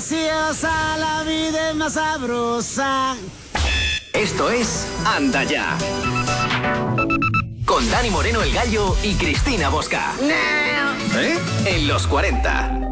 graciosa, la vida es más sabrosa. Esto es Anda Ya. Con Dani Moreno el Gallo y Cristina Bosca. En los 40.